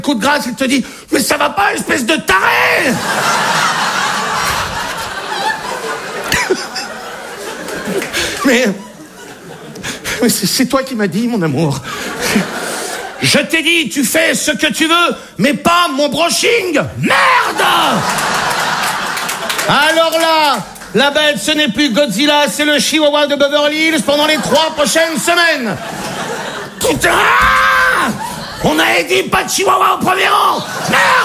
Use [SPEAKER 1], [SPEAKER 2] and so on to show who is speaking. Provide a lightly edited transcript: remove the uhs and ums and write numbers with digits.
[SPEAKER 1] coup de grâce, il te dit « Mais ça va pas, espèce de taré !» Mais c'est toi qui m'as dit, mon amour. Je t'ai dit, tu fais ce que tu veux, mais pas mon brushing. Merde! Alors là, la bête, ce n'est plus Godzilla, c'est le Chihuahua de Beverly Hills pendant les 3 prochaines semaines. Putain! On a dit pas de Chihuahua au premier rang. Merde!